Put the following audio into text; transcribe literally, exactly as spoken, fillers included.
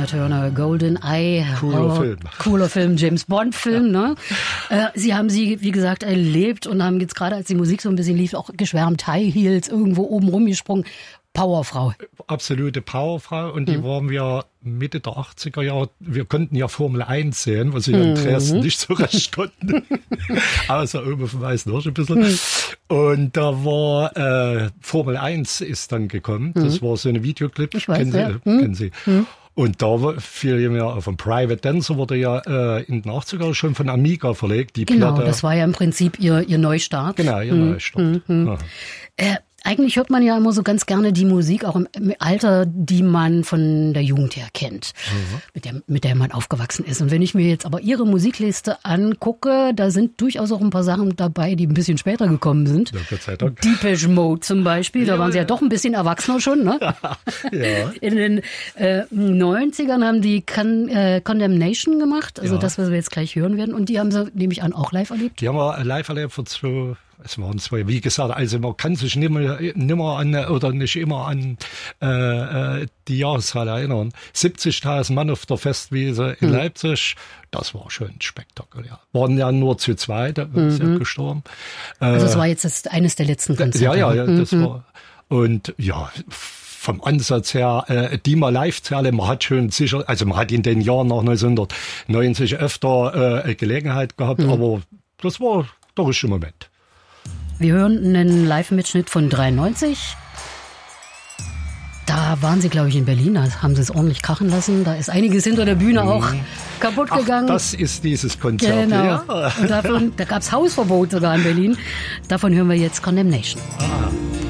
Turner, Golden Eye. Cooler oh, Film. Cooler Film, James Bond Film, ja. ne? Äh, Sie haben sie, wie gesagt, erlebt und haben jetzt gerade, als die Musik so ein bisschen lief, auch geschwärmt, High Heels, irgendwo oben rumgesprungen. Powerfrau. Absolute Powerfrau und die mhm. waren wir Mitte der achtziger Jahre. Wir konnten ja Formel eins sehen, was sie ja in Dresden mhm. nicht so recht konnten. Außer oben vom Weißen Hirsch ein bisschen. Mhm. Und da war äh, Formel eins ist dann gekommen. Mhm. Das war so eine Videoclip. Ich weiß, kennen Sie? ja. Mhm. Kennen Sie. Mhm. Und da fiel mir auf ein Private Dancer, wurde ja äh, in den achtziger schon von Amiga verlegt. Die genau, Platte. Das war ja im Prinzip ihr, ihr Neustart. Genau, ihr mhm. Neustart. Mhm. Ja. Äh, Eigentlich hört man ja immer so ganz gerne die Musik, auch im, im Alter, die man von der Jugend her kennt, mhm. mit der, mit der man aufgewachsen ist. Und wenn ich mir jetzt aber Ihre Musikliste angucke, da sind durchaus auch ein paar Sachen dabei, die ein bisschen später gekommen sind. Ja, Gott sei Dank. Depeche Mode zum Beispiel, da ja, waren Sie ja doch ein bisschen erwachsener schon, ne? Ja. In den äh, neunzigern haben die Con, äh, Condemnation gemacht, also ja. das, was wir jetzt gleich hören werden. Und die haben Sie, nehme ich an, auch live erlebt? Die haben wir live erlebt vor zwei... Es waren zwei, wie gesagt, also man kann sich nicht mehr, nicht mehr an, oder nicht immer an äh, die Jahreszahl erinnern. siebzigtausend Mann auf der Festwiese in mhm. Leipzig, das war schon spektakulär. Waren ja nur zu zweit, da mhm. ist ja gestorben. Also es war jetzt das, eines der letzten Konzerte. Ja, ja, ja, das mhm. war, und ja, vom Ansatz her, äh, die mal live zu erleben, man hat schon sicher, also man hat in den Jahren nach neunzehnhundertneunzig öfter äh, Gelegenheit gehabt, mhm. aber das war der richtige Moment. Wir hören einen Live-Mitschnitt von dreiundneunzig. Da waren Sie, glaube ich, in Berlin. Da haben Sie es ordentlich krachen lassen. Da ist einiges hinter der Bühne auch kaputt Ach, gegangen. Das ist dieses Konzert. Genau. Ja. Und davon, da gab es Hausverbot sogar in Berlin. Davon hören wir jetzt Condemnation. Ah.